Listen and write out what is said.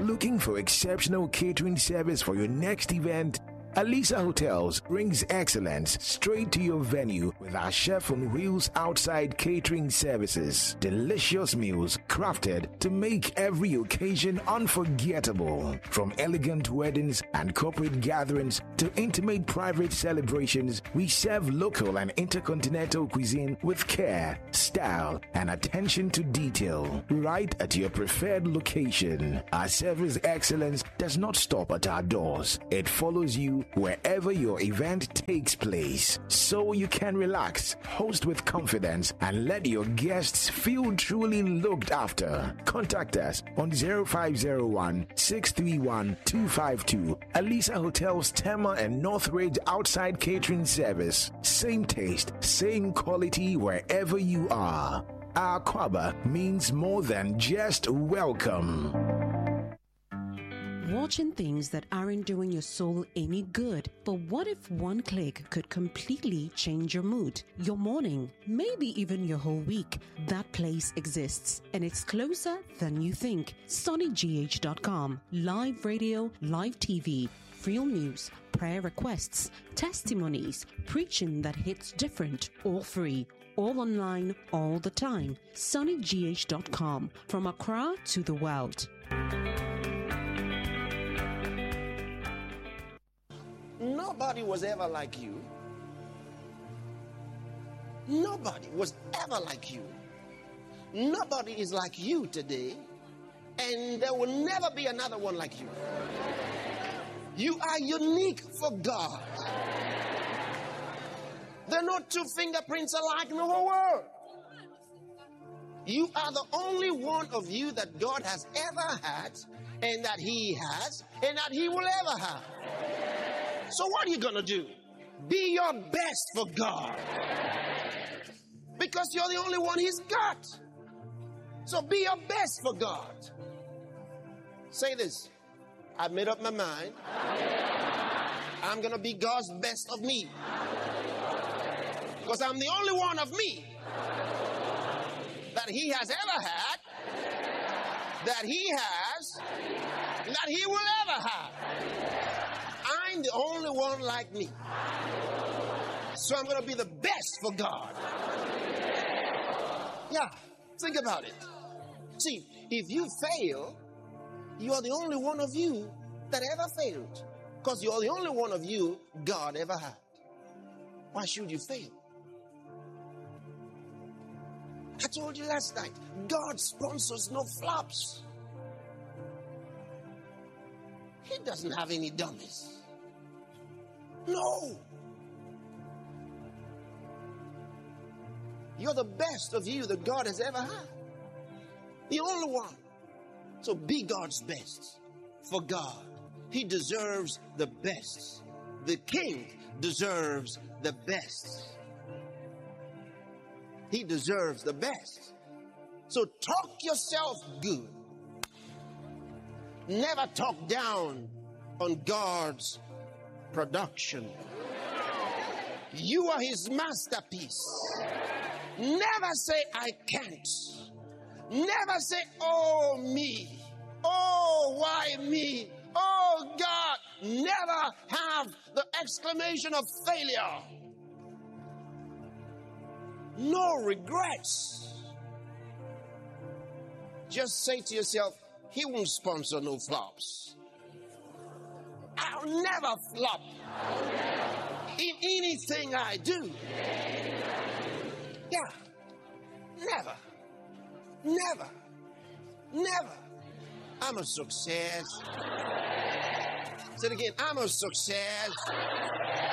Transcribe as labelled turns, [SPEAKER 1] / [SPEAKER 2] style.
[SPEAKER 1] Looking for exceptional catering service for your next event? Alisa Hotels brings excellence straight to your venue with our chef on wheels outside catering services. Delicious meals crafted to make every occasion unforgettable. From elegant weddings and corporate gatherings to intimate private celebrations, we serve local and intercontinental cuisine with care, style, and attention to detail. Right at your preferred location. Our service excellence does not stop at our doors. It follows you wherever your event takes place, so you can relax, host with confidence, and let your guests feel truly looked after. Contact us on 0501 631 252. Alisa Hotels Tema and Northridge outside catering service. Same taste, same quality wherever you are. Our Kwaba means more than just welcome.
[SPEAKER 2] Watching things that aren't doing your soul any good. But what if one click could completely change your mood, your morning, maybe even your whole week? That place exists, and it's closer than you think. SonnyGH.com. Live radio, live TV, real news, prayer requests, testimonies, preaching that hits different, all free. All online, all the time. SonnyGH.com. From Accra to the world.
[SPEAKER 3] Nobody was ever like you. Nobody was ever like you. Nobody is like you today, and there will never be another one like you. You are unique for God. There are no two fingerprints alike in the whole world. You are the only one of you that God has ever had, and that He has, and that He will ever have. So what are you going to do? Be your best for God. Because you're the only one He's got. So be your best for God. Say this. I've made up my mind. I'm going to be God's best of me. Because I'm the only one of me that He has ever had, that He has, and that He will ever have. I'm the only one like me. So I'm going to be the best for God. Yeah, think about it. See, if you fail, you are the only one of you that ever failed. Because you're the only one of you God ever had. Why should you fail? I told you last night, God sponsors no flops. He doesn't have any dummies. No. You're the best of you that God has ever had. The only one. So be God's best for God. He deserves the best. The King deserves the best. He deserves the best. So talk yourself good. Never talk down on God's production. You are His masterpiece. Never say, I can't. Never say, oh, me. Oh, why me? Oh, God. Never have the exclamation of failure. No regrets. Just say to yourself, He won't sponsor no flops. I'll never flop in anything I do. Yeah. Never. Never. Never. I'm a success. Say it again. I'm a success.